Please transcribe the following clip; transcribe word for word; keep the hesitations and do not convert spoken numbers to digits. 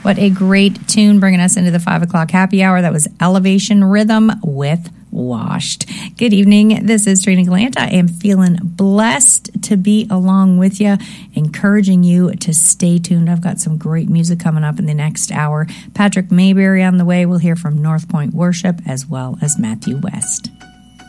What a great tune bringing us into the five o'clock happy hour. That was Elevation Rhythm with Washed. Good evening. This is Trina Gallant. I am feeling blessed to be along with you, encouraging you to stay tuned. I've got some great music coming up in the next hour. Patrick Mayberry on the way. We'll hear from North Point Worship as well as Matthew West.